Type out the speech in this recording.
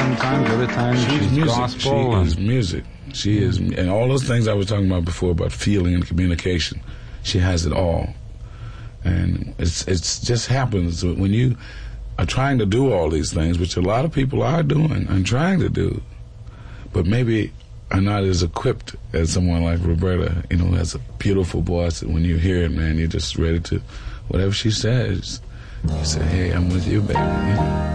sometimes, other times she's music. gospel. She is music. She is, and all those things I was talking about before about feeling and communication. She has it all, and it's just happens when you are trying to do all these things, which a lot of people are doing and trying to do, but maybe are not as equipped as someone like Roberta, you know, who has a beautiful voice. And when you hear it, man, you're just ready to, whatever she says, you say, hey, I'm with you, baby. You know?